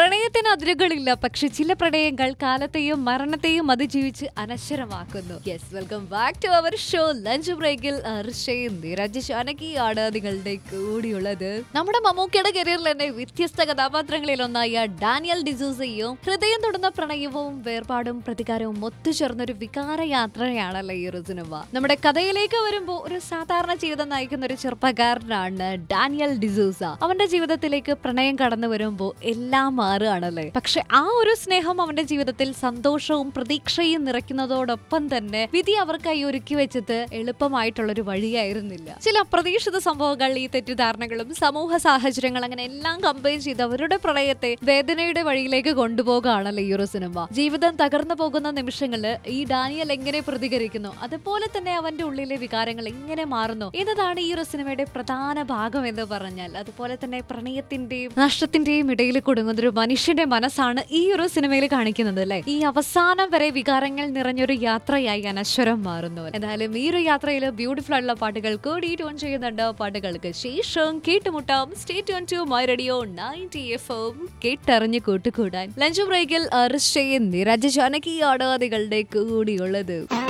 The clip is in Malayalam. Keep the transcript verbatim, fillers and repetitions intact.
പ്രണയത്തിന് അതിരുകളില്ല, പക്ഷെ ചില പ്രണയങ്ങൾ കാലത്തെയും മരണത്തെയും അതിജീവിച്ച് അനശ്വരമാക്കുന്നു. Yes, welcome back to our show lunch ബ്രേക്കിൽ. നിരഞ്ജ് ജാനകിയാണ് നിങ്ങളുടെ കൂടിയുള്ളത്. നമ്മുടെ മമ്മൂക്കയുടെ കരിയറിൽ തന്നെ വ്യത്യസ്ത കഥാപാത്രങ്ങളിൽ ഒന്നായ ഡാനിയൽ ഡിസൂസയും ഹൃദയം തൊടുന്ന പ്രണയവും വേർപാടും പ്രതികാരവും ഒത്തുചേർന്നൊരു വികാര യാത്രയാണല്ലോ ഈ ഒരു സിനിമ. നമ്മുടെ കഥയിലേക്ക് വരുമ്പോൾ ഒരു സാധാരണ ജീവിതം നയിക്കുന്ന ഒരു ചെറുപ്പക്കാരനാണ് ഡാനിയൽ ഡിസൂസ. അവന്റെ ജീവിതത്തിലേക്ക് പ്രണയം കടന്നു വരുമ്പോൾ എല്ലാം മാറുകയാണല്ലേ. പക്ഷെ ആ ഒരു സ്നേഹം അവന്റെ ജീവിതത്തിൽ സന്തോഷവും പ്രതീക്ഷയും നിറയ്ക്കുന്നതോടൊപ്പം തന്നെ വിധി അവർക്കായി ഒരുക്കി വെച്ചത് എളുപ്പമായിട്ടുള്ളൊരു വഴിയായിരുന്നില്ല. ചില അപ്രതീക്ഷിത സംഭവങ്ങൾ, ഈ തെറ്റിദ്ധാരണകളും സമൂഹ സാഹചര്യങ്ങൾ, അങ്ങനെ എല്ലാം കമ്പൈൻ ചെയ്ത് അവരുടെ പ്രണയത്തെ വേദനയുടെ വഴിയിലേക്ക് കൊണ്ടുപോകുകയാണല്ലോ ഈ ഒരു സിനിമ. ജീവിതം തകർന്നു പോകുന്ന നിമിഷങ്ങള് ഈ ഡാനിയൽ എങ്ങനെ പ്രതികരിക്കുന്നു, അതുപോലെ തന്നെ അവന്റെ ഉള്ളിലെ വികാരങ്ങൾ എങ്ങനെ മാറുന്നു എന്നതാണ് ഈ ഒരു സിനിമയുടെ പ്രധാന ഭാഗം എന്ന് പറഞ്ഞാൽ. അതുപോലെ തന്നെ പ്രണയത്തിന്റെയും നഷ്ടത്തിന്റെയും ഇടയിൽ കൊടുങ്ങുന്ന ഒരു മനുഷ്യന്റെ മനസ്സാണ് ഈ ഒരു സിനിമയിൽ കാണിക്കുന്നത് അല്ലെ. ഈ അവസാനം വരെ വികാരങ്ങൾ നിറഞ്ഞൊരു യാത്രയായി അനശ്വരം മാറുന്നു. എന്തായാലും ഈ ഒരു യാത്രയിൽ ബ്യൂട്ടിഫുൾ ആയിട്ടുള്ള പാട്ടുകൾ കൂടി ട്യൂൺ ചെയ്യുന്നുണ്ട്. പാട്ടുകൾക്ക് ശേഷം കേട്ടുമുട്ടാം. Stay tune to my radio ninety F M, കേട്ടറിഞ്ഞ് കൂട്ടുകൂടാൻ. ലഞ്ച് ബ്രേക്കിൽ നിരഞ്ജ് ജാനകിയാണ് നിങ്ങളുടെ കൂടിയുള്ളത്.